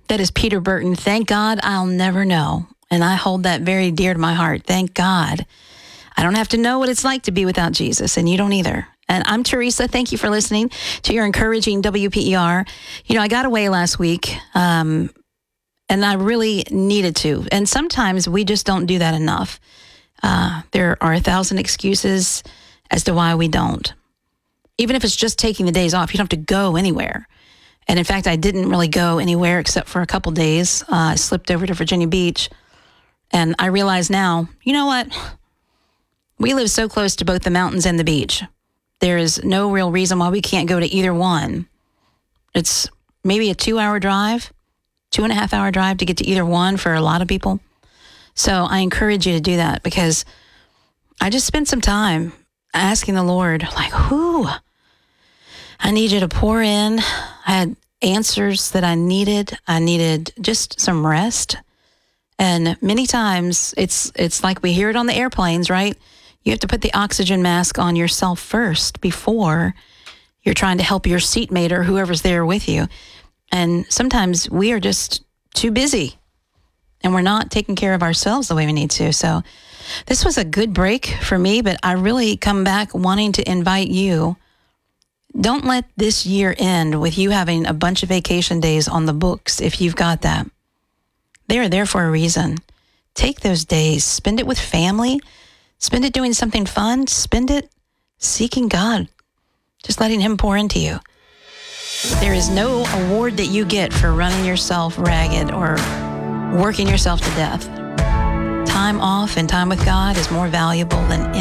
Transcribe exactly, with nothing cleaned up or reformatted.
That is Peter Burton. Thank God I'll never know. And I hold that very dear to my heart. Thank God. I don't have to know what it's like to be without Jesus, and you don't either. And I'm Teresa. Thank you for listening to your encouraging W P E R. You know, I got away last week, um, and I really needed to. And sometimes we just don't do that enough. Uh, there are a thousand excuses as to why we don't. Even if it's just taking the days off, you don't have to go anywhere. And in fact, I didn't really go anywhere except for a couple days. Uh, I slipped over to Virginia Beach, and I realize now, you know what? We live so close to both the mountains and the beach. There is no real reason why we can't go to either one. It's maybe a two-hour drive, two and a half hour drive to get to either one for a lot of people. So I encourage you to do that, because I just spent some time asking the Lord, like, who? I need you to pour in. I had answers that I needed. I needed just some rest. And many times it's it's like we hear it on the airplanes, right? You have to put the oxygen mask on yourself first before you're trying to help your seatmate or whoever's there with you. And sometimes we are just too busy and we're not taking care of ourselves the way we need to. So this was a good break for me, but I really come back wanting to invite you. Don't let this year end with you having a bunch of vacation days on the books if you've got that. They're there for a reason. Take those days. Spend it with family. Spend it doing something fun. Spend it seeking God. Just letting Him pour into you. There is no award that you get for running yourself ragged or working yourself to death. Time off and time with God is more valuable than